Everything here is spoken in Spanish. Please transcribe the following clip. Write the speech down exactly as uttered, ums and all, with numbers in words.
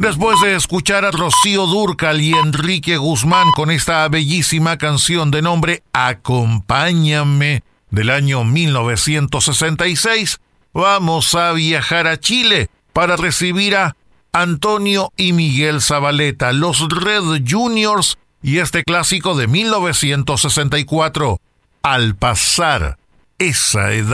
Después de escuchar a Rocío Dúrcal y Enrique Guzmán con esta bellísima canción de nombre Acompáñame del año mil novecientos sesenta y seis, vamos a viajar a Chile para recibir a Antonio y Miguel Zabaleta, los Red Juniors, y este clásico de mil novecientos sesenta y cuatro, Al pasar esa edad.